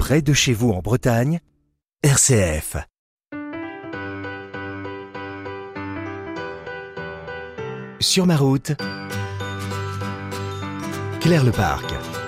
Près de chez vous en Bretagne, RCF. Sur ma route, Claire Leparc.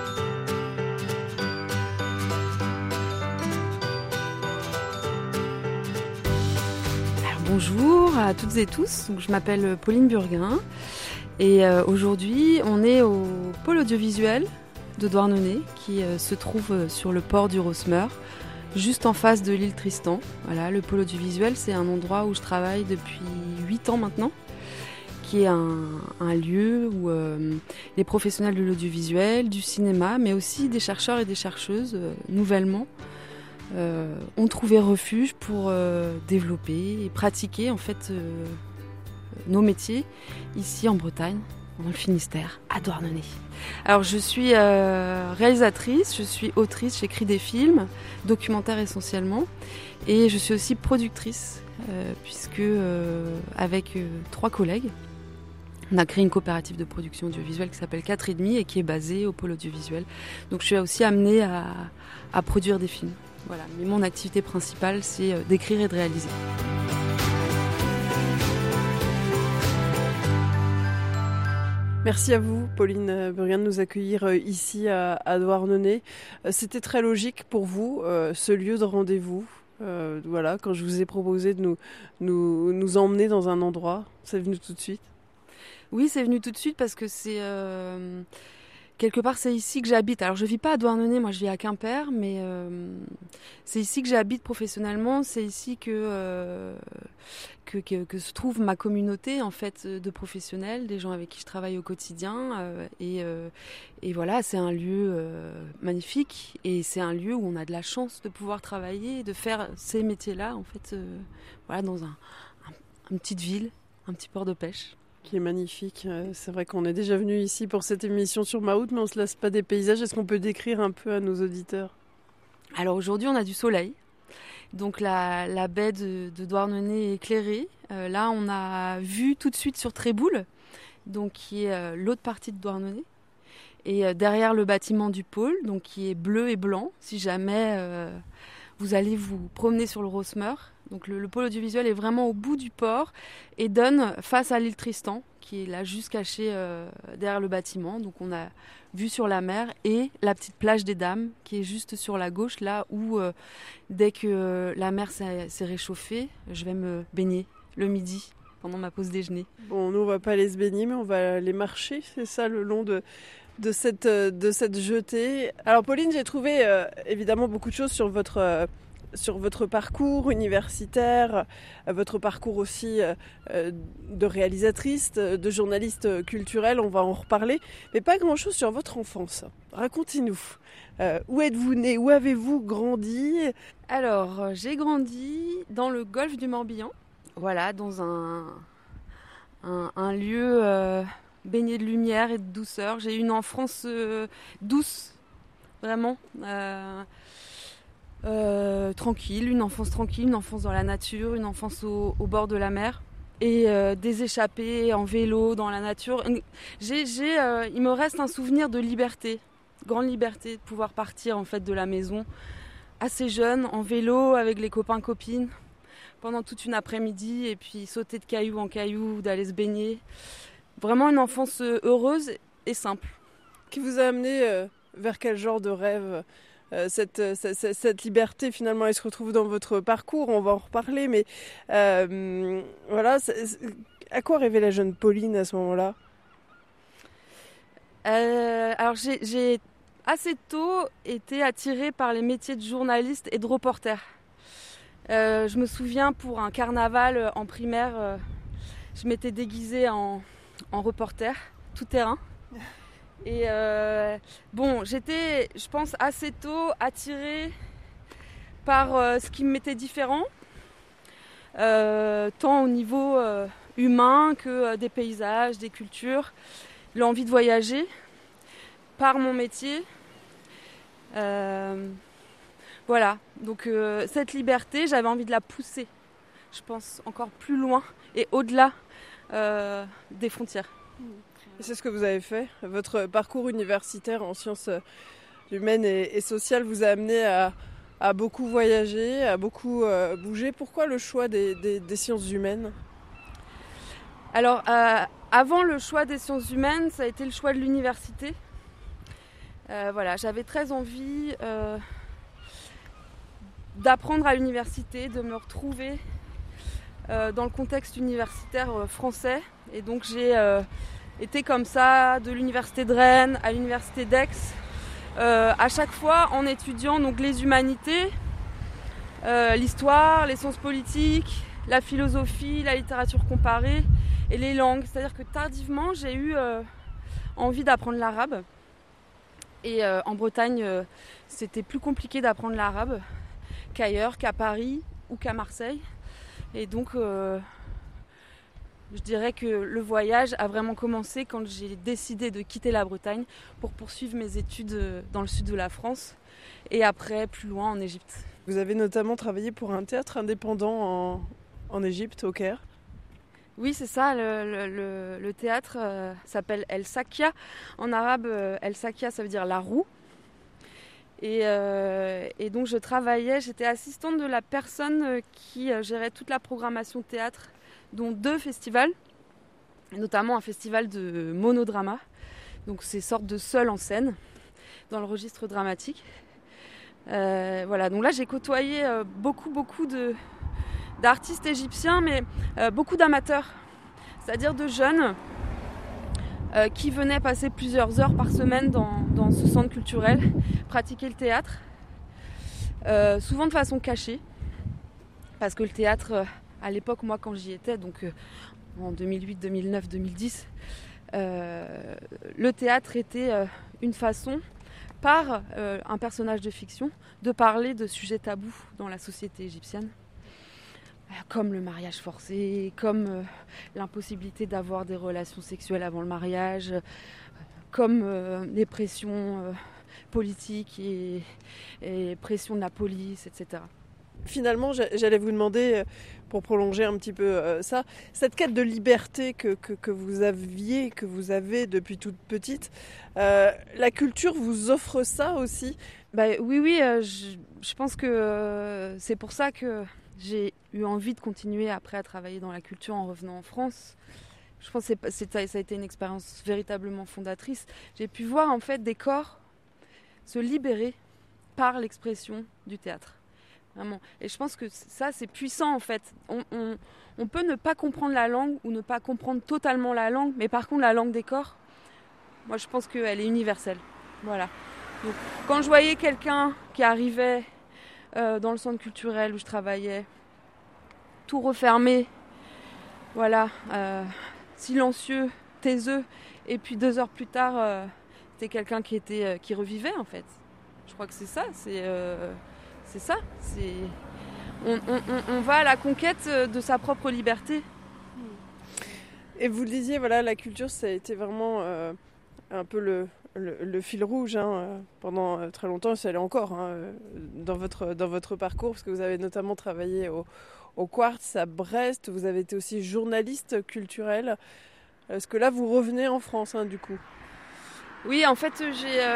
Bonjour à toutes et tous, je m'appelle Pauline Burguin et aujourd'hui on est au pôle audiovisuel de Douarnenez qui se trouve sur le port du Rosmer, juste en face de l'île Tristan. Voilà, le pôle audiovisuel, c'est un endroit où je travaille depuis 8 ans maintenant, qui est un lieu où les professionnels de l'audiovisuel, du cinéma, mais aussi des chercheurs et des chercheuses nouvellement ont trouvé refuge pour développer et pratiquer en fait nos métiers ici en Bretagne, dans le Finistère, à Douarnenez. Alors je suis réalisatrice, je suis autrice, j'écris des films, documentaires essentiellement, et je suis aussi productrice, puisque avec 3 collègues, on a créé une coopérative de production audiovisuelle qui s'appelle 4,5 et qui est basée au pôle audiovisuel. Donc je suis aussi amenée à produire des films. Voilà. Mais mon activité principale, c'est d'écrire et de réaliser. Merci à vous, Pauline Burguin, de nous accueillir ici à Douarnenez. C'était très logique pour vous, ce lieu de rendez-vous. Voilà, quand je vous ai proposé de nous emmener dans un endroit, c'est venu tout de suite? Oui, c'est venu tout de suite parce que c'est... quelque part, c'est ici que j'habite. Alors, je vis pas à Douarnenez, moi je vis à Quimper, mais c'est ici que j'habite professionnellement. C'est ici que se trouve ma communauté en fait de professionnels, des gens avec qui je travaille au quotidien. Et voilà, c'est un lieu magnifique et c'est un lieu où on a de la chance de pouvoir travailler, de faire ces métiers-là en fait, voilà, dans une petite ville, un petit port de pêche. Qui est magnifique. C'est vrai qu'on est déjà venu ici pour cette émission sur ma route, mais on ne se lasse pas des paysages. Est-ce qu'on peut décrire un peu à nos auditeurs? Alors aujourd'hui, on a du soleil. Donc la baie de Douarnenez est éclairée. Là, on a vu tout de suite sur Tréboul, donc qui est l'autre partie de Douarnenez. Et derrière le bâtiment du pôle, donc qui est bleu et blanc, si jamais vous allez vous promener sur le Rosmer. Donc le pôle audiovisuel est vraiment au bout du port et donne face à l'île Tristan, qui est là juste cachée derrière le bâtiment. Donc on a vue sur la mer et la petite plage des Dames, qui est juste sur la gauche, là où dès que la mer s'est réchauffée, je vais me baigner le midi pendant ma pause déjeuner. Bon, nous on va pas aller se baigner, mais on va aller marcher, c'est ça, le long de cette jetée. Alors Pauline, j'ai trouvé évidemment beaucoup de choses sur votre parcours universitaire, votre parcours aussi de réalisatrice, de journaliste culturelle, on va en reparler, mais pas grand-chose sur votre enfance. Racontez-nous, où êtes-vous née, où avez-vous grandi? Alors, j'ai grandi dans le golfe du Morbihan, voilà, dans un lieu baigné de lumière et de douceur. J'ai eu une enfance douce, vraiment. Tranquille, une enfance dans la nature, une enfance au bord de la mer et des échappées en vélo dans la nature. Il me reste un souvenir de liberté, grande liberté de pouvoir partir en fait de la maison assez jeune en vélo avec les copains-copines pendant toute une après-midi et puis sauter de caillou en caillou, d'aller se baigner. Vraiment une enfance heureuse et simple. Qui vous a amené vers quel genre de rêve? Cette liberté finalement elle se retrouve dans votre parcours, on va en reparler, mais voilà, à quoi rêvait la jeune Pauline à ce moment-là? Alors j'ai assez tôt été attirée par les métiers de journaliste et de reporter. Je me souviens pour un carnaval en primaire, je m'étais déguisée en reporter tout terrain. Et j'étais, je pense, assez tôt attirée par ce qui m'était différent, tant au niveau humain que des paysages, des cultures, l'envie de voyager par mon métier. Voilà, donc cette liberté, j'avais envie de la pousser, je pense, encore plus loin et au-delà des frontières. Et c'est ce que vous avez fait. Votre parcours universitaire en sciences humaine et sociale vous a amené à beaucoup voyager, à beaucoup bouger. Pourquoi le choix des sciences humaines ? Alors, avant le choix des sciences humaines, ça a été le choix de l'université. Voilà, j'avais très envie d'apprendre à l'université, de me retrouver dans le contexte universitaire français. Et donc j'ai été comme ça de l'université de Rennes à l'université d'Aix, à chaque fois en étudiant donc les humanités, l'histoire, les sciences politiques, la philosophie, la littérature comparée et les langues. C'est-à-dire que tardivement j'ai eu envie d'apprendre l'arabe. Et en Bretagne, c'était plus compliqué d'apprendre l'arabe qu'ailleurs, qu'à Paris ou qu'à Marseille. Et donc, je dirais que le voyage a vraiment commencé quand j'ai décidé de quitter la Bretagne pour poursuivre mes études dans le sud de la France et après plus loin en Égypte. Vous avez notamment travaillé pour un théâtre indépendant en Égypte, au Caire. Oui, c'est ça, le théâtre s'appelle El Sakia. En arabe, El Sakia, ça veut dire la roue. Et donc je travaillais, j'étais assistante de la personne qui gérait toute la programmation théâtre, dont 2 festivals, notamment un festival de monodrama. Donc c'est sorte de seul en scène, dans le registre dramatique. Voilà, donc là j'ai côtoyé beaucoup d'artistes égyptiens, mais beaucoup d'amateurs, c'est-à-dire de jeunes qui venaient passer plusieurs heures par semaine dans ce centre culturel, pratiquer le théâtre, souvent de façon cachée, parce que le théâtre, à l'époque, moi quand j'y étais, donc en 2008, 2009, 2010, le théâtre était une façon, par un personnage de fiction, de parler de sujets tabous dans la société égyptienne. Comme le mariage forcé, comme l'impossibilité d'avoir des relations sexuelles avant le mariage, comme les pressions politiques et pressions de la police, etc. Finalement, j'allais vous demander, pour prolonger un petit peu ça, cette quête de liberté que vous aviez, que vous avez depuis toute petite, la culture vous offre ça aussi ? Oui, je pense que c'est pour ça que j'ai eu envie de continuer après à travailler dans la culture en revenant en France. Je pense que ça a été une expérience véritablement fondatrice. J'ai pu voir en fait des corps se libérer par l'expression du théâtre. Vraiment. Et je pense que ça, c'est puissant en fait. On peut ne pas comprendre la langue ou ne pas comprendre totalement la langue, mais par contre la langue des corps, moi je pense qu'elle est universelle. Voilà. Donc, quand je voyais quelqu'un qui arrivait dans le centre culturel où je travaillais, tout refermé, voilà, silencieux, taiseux, et puis 2 heures plus tard, c'était quelqu'un qui revivait en fait. Je crois que c'est ça, c'est ça. On va à la conquête de sa propre liberté. Et vous le disiez, voilà, la culture, ça a été vraiment un peu le fil rouge pendant très longtemps, ça l'est encore dans votre parcours, parce que vous avez notamment travaillé au Quartz à Brest, vous avez été aussi journaliste culturel. Est-ce que là, vous revenez en France, du coup ? Oui, en fait,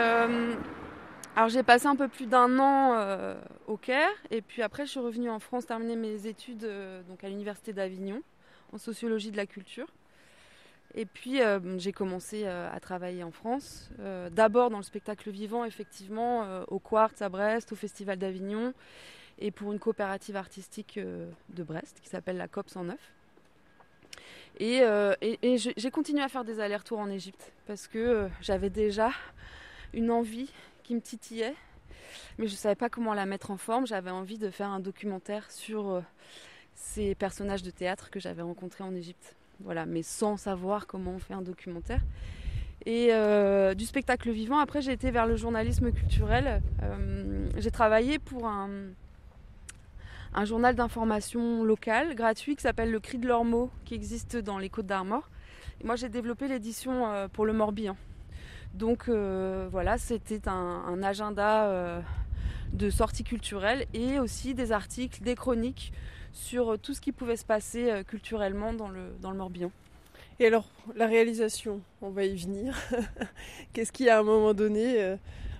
j'ai passé un peu plus d'1 an au Caire, et puis après, je suis revenue en France terminer mes études donc à l'université d'Avignon, en sociologie de la culture. Et puis, j'ai commencé à travailler en France, d'abord dans le spectacle vivant, effectivement, au Quartz à Brest, au Festival d'Avignon, et pour une coopérative artistique de Brest, qui s'appelle la COP 109. Et j'ai continué à faire des allers-retours en Égypte, parce que j'avais déjà une envie qui me titillait, mais je ne savais pas comment la mettre en forme. J'avais envie de faire un documentaire sur ces personnages de théâtre que j'avais rencontrés en Égypte. Voilà, mais sans savoir comment on fait un documentaire. Et du spectacle vivant, après j'ai été vers le journalisme culturel. J'ai travaillé pour un journal d'information local, gratuit, qui s'appelle Le Cri de l'Ormeau, qui existe dans les Côtes d'Armor. Et moi j'ai développé l'édition pour le Morbihan. Donc voilà, c'était un agenda de sorties culturelles et aussi des articles, des chroniques sur tout ce qui pouvait se passer culturellement dans le Morbihan. Et alors, la réalisation, on va y venir. Qu'est-ce qui, à un moment donné,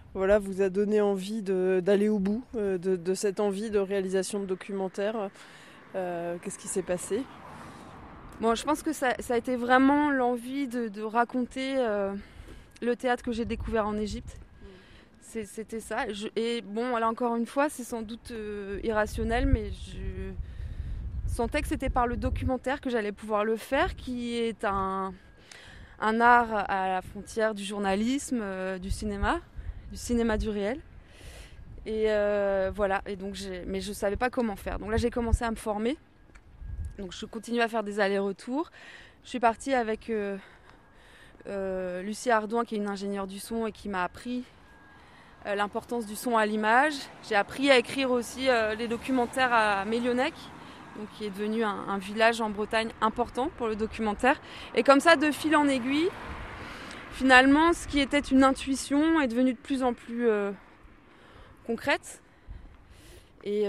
voilà, vous a donné envie d'aller au bout de cette envie de réalisation de documentaire. Qu'est-ce qui s'est passé ? Bon, je pense que ça a été vraiment l'envie de raconter le théâtre que j'ai découvert en Égypte. C'était ça. Et bon, là encore une fois, c'est sans doute irrationnel, mais je sentais que c'était par le documentaire que j'allais pouvoir le faire, qui est un art à la frontière du journalisme, du cinéma du réel. Et voilà. Et donc mais je ne savais pas comment faire. Donc là, j'ai commencé à me former. Donc je continue à faire des allers-retours. Je suis partie avec Lucie Ardouin, qui est une ingénieure du son et qui m'a appris l'importance du son à l'image. J'ai appris à écrire aussi les documentaires à Mélionec, donc qui est devenu un village en Bretagne important pour le documentaire. Et comme ça, de fil en aiguille, finalement, ce qui était une intuition est devenu de plus en plus concrète. Et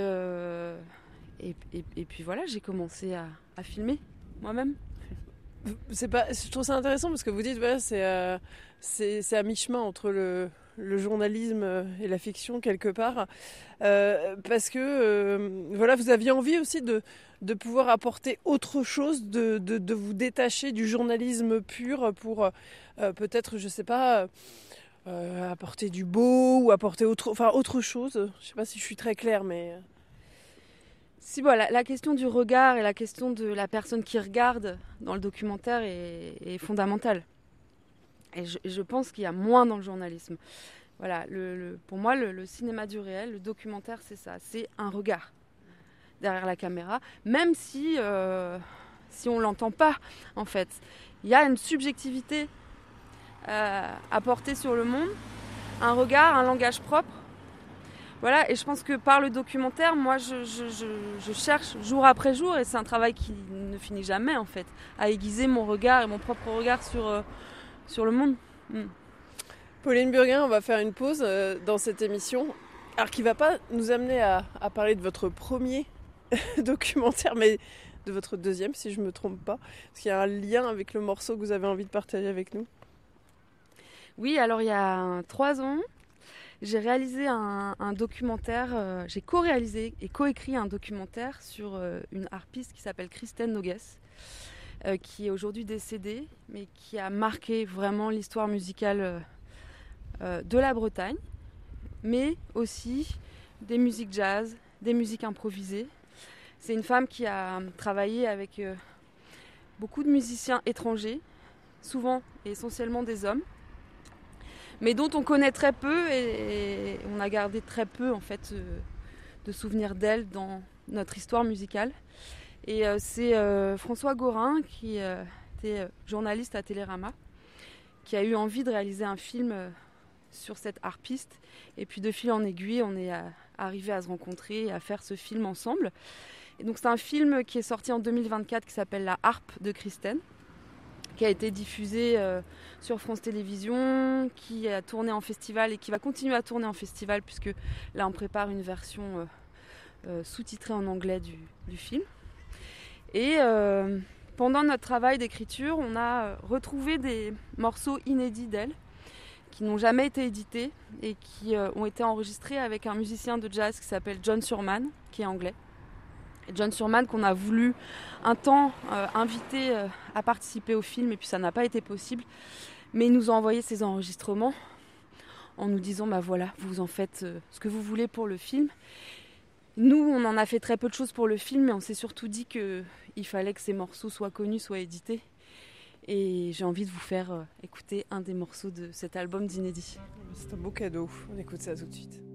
puis voilà, j'ai commencé à filmer moi-même. Je trouve ça intéressant parce que vous dites voilà, c'est à mi-chemin entre le journalisme et la fiction quelque part, parce que voilà, vous aviez envie aussi de pouvoir apporter autre chose, de vous détacher du journalisme pur pour peut-être, je sais pas, apporter du beau ou apporter autre chose. Je sais pas si je suis très claire, mais... Si, voilà, la question du regard et la question de la personne qui regarde dans le documentaire est fondamentale. Et je pense qu'il y a moins dans le journalisme. Voilà, pour moi, le cinéma du réel, le documentaire, c'est ça, c'est un regard derrière la caméra, même si on l'entend pas, en fait. Il y a une subjectivité à porter sur le monde, un regard, un langage propre. Voilà, et je pense que par le documentaire, moi, je cherche jour après jour, et c'est un travail qui ne finit jamais, en fait, à aiguiser mon regard et mon propre regard sur le monde. Pauline Burguin, on va faire une pause dans cette émission, alors qui ne va pas nous amener à parler de votre premier documentaire, mais de votre deuxième, si je ne me trompe pas, parce qu'il y a un lien avec le morceau que vous avez envie de partager avec nous. Oui, alors il y a 3 ans, j'ai réalisé un documentaire, j'ai co-réalisé et co-écrit un documentaire sur une harpiste qui s'appelle Christine Nogues, qui est aujourd'hui décédée, mais qui a marqué vraiment l'histoire musicale de la Bretagne, mais aussi des musiques jazz, des musiques improvisées. C'est une femme qui a travaillé avec beaucoup de musiciens étrangers, souvent et essentiellement des hommes, mais dont on connaît très peu et on a gardé très peu en fait de souvenirs d'elle dans notre histoire musicale. Et c'est François Gorin, qui était journaliste à Télérama, qui a eu envie de réaliser un film sur cette harpiste. Et puis de fil en aiguille, on est arrivé à se rencontrer et à faire ce film ensemble. Et donc c'est un film qui est sorti en 2024 qui s'appelle La harpe de Christine, qui a été diffusé sur France Télévisions, qui a tourné en festival et qui va continuer à tourner en festival, puisque là on prépare une version sous-titrée en anglais du film. Et pendant notre travail d'écriture, on a retrouvé des morceaux inédits d'elle, qui n'ont jamais été édités et qui ont été enregistrés avec un musicien de jazz qui s'appelle John Surman, qui est anglais. Et John Surman qu'on a voulu un temps inviter à participer au film, et puis ça n'a pas été possible. Mais il nous a envoyé ses enregistrements en nous disant bah voilà, vous en faites ce que vous voulez pour le film. Nous, on en a fait très peu de choses pour le film, mais on s'est surtout dit qu'il fallait que ces morceaux soient connus, soient édités. Et j'ai envie de vous faire écouter un des morceaux de cet album d'inédits. C'est un beau cadeau, on écoute ça tout de suite.